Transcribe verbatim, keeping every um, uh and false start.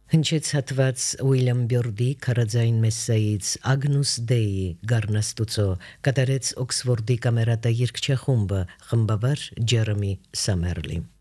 Հնչեց հատված Ուիլյամ Բյորդի քարաձայն մեսսայից Ագնուս Դեի Գառնաստուծո կատարեց Օքսֆորդի կամերատա երգչախումբը խմբավար Ջերեմի Սամերլի